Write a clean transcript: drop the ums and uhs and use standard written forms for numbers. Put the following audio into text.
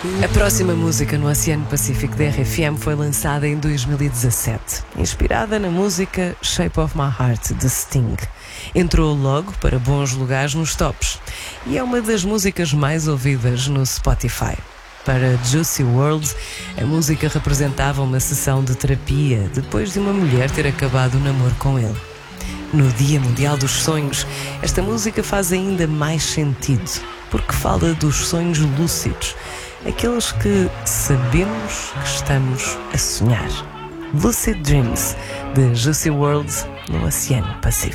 A próxima música no Oceano Pacífico da RFM foi lançada em 2017, inspirada na música Shape of My Heart, de Sting. Entrou logo para bons lugares nos tops e é uma das músicas mais ouvidas no Spotify. Para Juicy WRLD, a música representava uma sessão de terapia depois de uma mulher ter acabado o namoro com ele. No Dia Mundial dos Sonhos, esta música faz ainda mais sentido, porque fala dos sonhos lúcidos, aqueles que sabemos que estamos a sonhar. Lucid Dreams, de Juicy WRLD, no Oceano Pacífico.